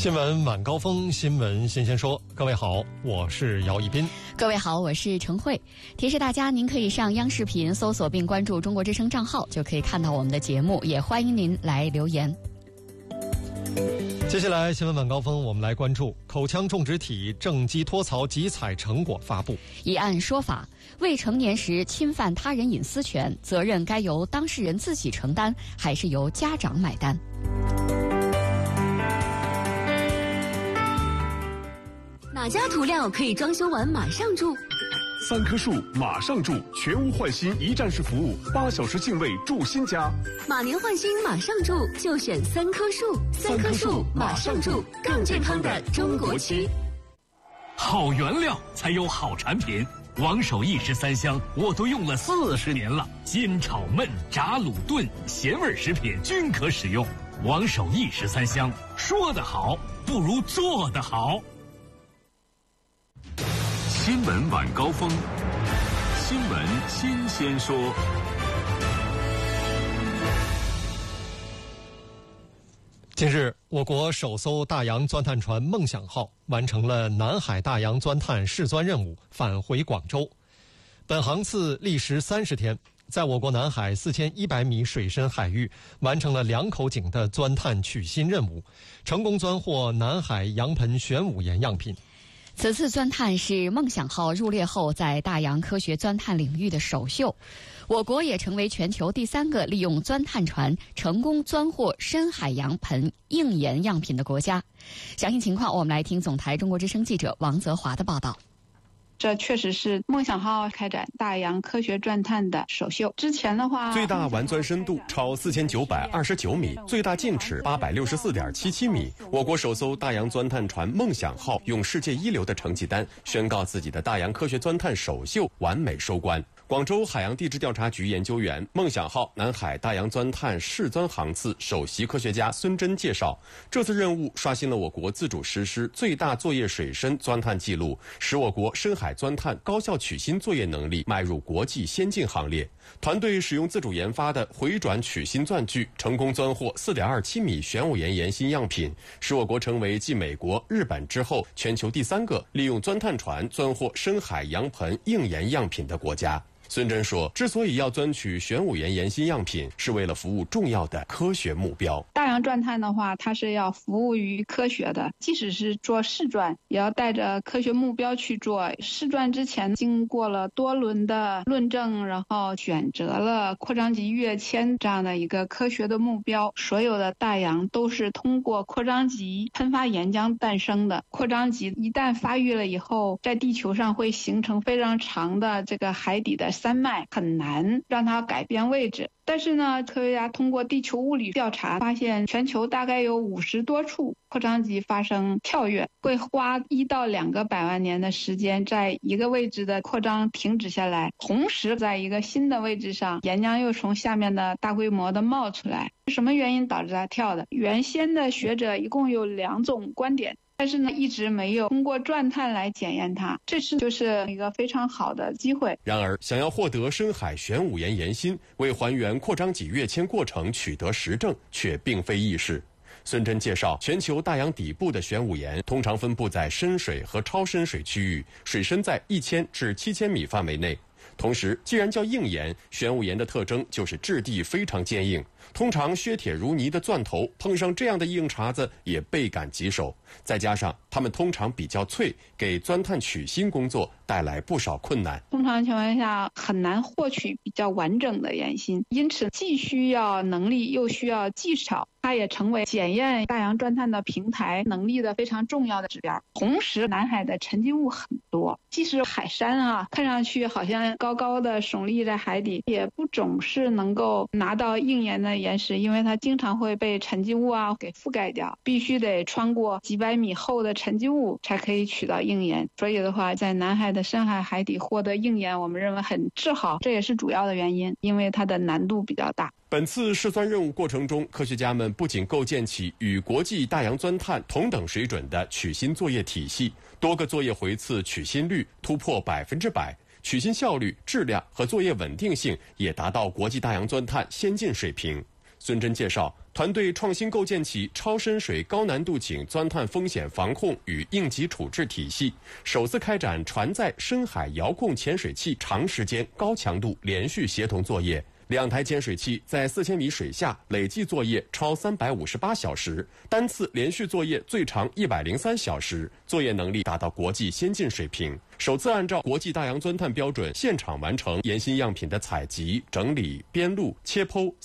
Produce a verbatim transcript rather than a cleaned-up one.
新闻晚高峰，新闻新鲜说。各位好，我是姚一斌。 各位好，我是程慧。提示大家，您可以上央视频搜索并关注中国之声账号，就可以看到我们的节目，也欢迎您来留言。 接下来新闻晚高峰，我们来关注口腔种植体正畸脱槽集采成果发布。 一案说法，未成年时侵犯他人隐私权，责任该由当事人自己承担，还是由家长买单？ 哪家涂料可以装修完马上住？ 三棵树马上住，全屋换新一站式服务，八小时净位住新家。 马年换新马上住，就选三棵树。三棵树马上住，更健康的中国区。 好原料才有好产品。王守义十三香我都用了四十年了，煎炒焖炸卤炖咸味食品均可使用。王守义十三香，说得好不如做得好。 新闻晚高峰，新闻新鲜说。 近日，我国首艘大洋钻探船梦想号完成了南海大洋钻探试钻任务，返回广州。本航次历时三十天，在我国南海四千一百米水深海域完成了两口井的钻探取芯任务，成功钻获南海洋盆玄武岩样品。 此次钻探是梦想号入列后在大洋科学钻探领域的首秀，我国也成为全球第三个利用钻探船成功钻获深海洋盆硬岩样品的国家。详细情况，我们来听总台中国之声记者王泽华的报道。 这确实是梦想号开展大洋科学钻探的首秀。之前的话， 最大完钻深度超四千九百二十九米，最大进尺八百六十四点七七米。我国首艘大洋钻探船梦想号用世界一流的成绩单宣告自己的大洋科学钻探首秀完美收官。广州海洋地质调查局研究员、梦想号南海大洋钻探试钻航次首席科学家孙真介绍，这次任务刷新了我国自主实施最大作业水深钻探记录，使我国深海钻探高效取芯作业能力迈入国际先进行列。团队使用自主研发的回转取芯钻具，成功钻获 四点二七米玄武岩岩芯样品，使我国成为继美国、日本之后全球第三个利用钻探船钻获深海洋盆硬岩样品的国家。孙真说，之所以要钻取玄武岩岩芯样品，是为了服务重要的科学目标。 大洋钻探的话，它是要服务于科学的，即使是做试钻，也要带着科学目标去做。试钻之前经过了多轮的论证，然后选择了扩张级跃迁这样的一个科学的目标。所有的大洋都是通过扩张级喷发岩浆诞生的。扩张级一旦发育了以后，在地球上会形成非常长的这个海底的山脉，很难让它改变位置。但是呢，科学家通过地球物理调查发现，全球大概有五十多处扩张级发生跳跃，会花一到两个百万年的时间，在一个位置的扩张停止下来，同时在一个新的位置上，岩浆又从下面的大规模的冒出来。什么原因导致它跳的？原先的学者一共有两种观点，但是呢，一直没有通过钻探来检验它，这次就是一个非常好的机会。 然而，想要获得深海玄武岩岩芯，为还原扩张级跃迁过程取得实证，却并非易事。孙真介绍，全球大洋底部的玄武岩通常分布在深水和超深水区域，水深在一千至七千米范围内。同时，既然叫硬岩，玄武岩的特征就是质地非常坚硬，通常削铁如泥的钻头碰上这样的硬茬子也倍感棘手，再加上它们通常比较脆，给钻探取芯工作带来不少困难。 通常情况下很难获取比较完整的岩芯，因此既需要能力又需要技巧，它也成为检验大洋钻探的平台能力的非常重要的指标。同时，南海的沉积物很多，即使海山啊，看上去好像高高的耸立在海底，也不总是能够拿到硬岩的岩石，因为它经常会被沉积物啊给覆盖掉，必须得穿过几百米厚的沉积物才可以取到硬岩。所以的话，在南海的深海海底获得硬岩，我们认为很自豪，这也是主要的原因，因为它的难度比较大。 本次试钻任务过程中，科学家们不仅构建起与国际大洋钻探同等水准的取芯作业体系，多个作业回次取芯率突破百分之百，取芯效率、质量和作业稳定性也达到国际大洋钻探先进水平。孙真介绍， 团队创新构建起超深水高难度井钻探风险防控与应急处置体系，首次开展船载深海遥控潜水器长时间高强度连续协同作业。两台潜水器在四千米水下累计作业超三百五十八小时，单次连续作业最长一百零三小时，作业能力达到国际先进水平。首次按照国际大洋钻探标准现场完成岩芯样品的采集、整理、编录、切剖、